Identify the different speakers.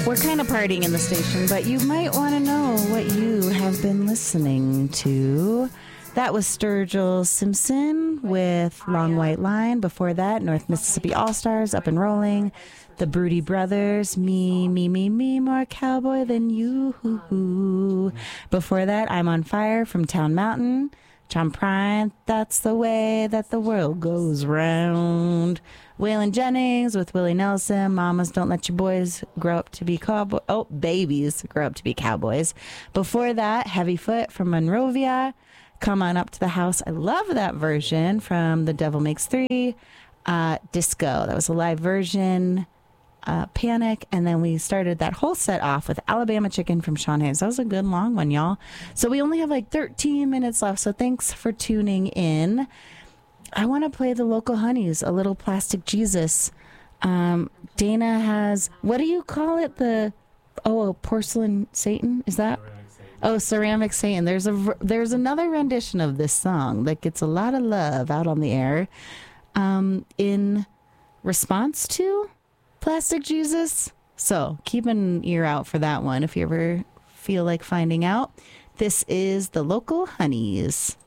Speaker 1: We're kind of partying in the station, but you might want to know what you have been listening to. That was Sturgill Simpson with Long White Line. Before that, North Mississippi All-Stars, Up and Rolling. The Broody Brothers, Me, more cowboy than you. Before that, I'm on Fire from Town Mountain. John Prine, That's the Way That the World Goes Round. Waylon Jennings with Willie Nelson, Mamas Don't Let Your Boys Grow Up to Be Cowboys. Oh, Babies Grow Up to Be Cowboys. Before that, Heavy Foot from Monrovia, Come On Up to the House. I love that version from The Devil Makes Three. Disco, that was a live version. Panic, and then we started that whole set off with Alabama Chicken from Sean Hayes. That was a good long one, y'all. So we only have like 13 minutes left, so thanks for tuning in. I want to play the local honeys, a little Plastic Jesus. Dana has, what do you call it? A porcelain Satan? Is that? Ceramic Satan. There's another rendition of this song that gets a lot of love out on the air in response to Plastic Jesus. So keep an ear out for that one if you ever feel like finding out. This is the local honeys.